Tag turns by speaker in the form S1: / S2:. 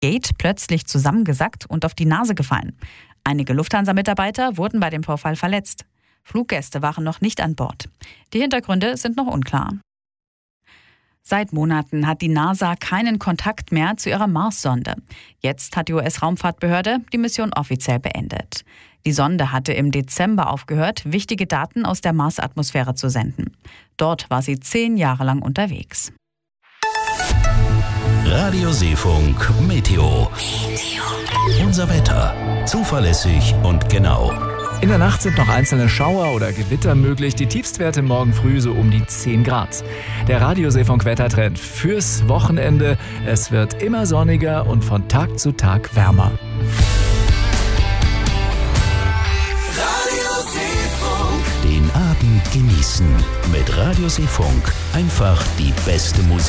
S1: Gate plötzlich zusammengesackt und auf die Nase gefallen. Einige Lufthansa-Mitarbeiter wurden bei dem Vorfall verletzt. Fluggäste waren noch nicht an Bord. Die Hintergründe sind noch unklar. Seit Monaten hat die NASA keinen Kontakt mehr zu ihrer Mars-Sonde. Jetzt hat die US-Raumfahrtbehörde die Mission offiziell beendet. Die Sonde hatte im Dezember aufgehört, wichtige Daten aus der Mars-Atmosphäre zu senden. Dort war sie 10 Jahre lang unterwegs.
S2: Radio Seefunk Meteo. Unser Wetter. Zuverlässig und genau.
S3: In der Nacht sind noch einzelne Schauer oder Gewitter möglich. Die Tiefstwerte morgen früh so um die 10 Grad. Der Radio Seefunk Wettertrend fürs Wochenende. Es wird immer sonniger und von Tag zu Tag wärmer.
S2: Radio Seefunk. Den Abend genießen mit Radio Seefunk. Einfach die beste Musik.